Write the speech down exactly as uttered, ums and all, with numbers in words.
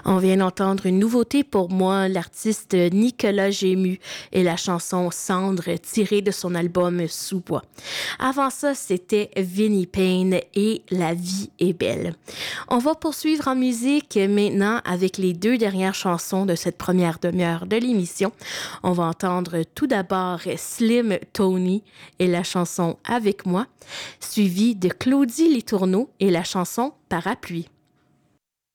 On vient d'entendre une nouveauté pour moi, l'artiste Nicolas Gému et la chanson Cendre tirée de son album Sous-bois. Avant ça, c'était Vinnie Payne et La vie est belle. On va poursuivre en musique maintenant avec les deux dernières chansons de cette première demi-heure de l'émission. On va entendre tout d'abord Slim Tony et la chanson Avec moi, suivi de Claudie Letourneau et la chanson Parapluie.